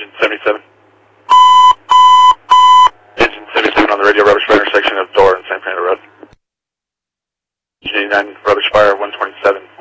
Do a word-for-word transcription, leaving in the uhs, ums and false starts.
Engine seventy-seven. Engine seventy-seven on the radio, rubbish fire intersection of Door and San Fernando Road. Engine eighty-nine, rubbish fire one twenty-seven.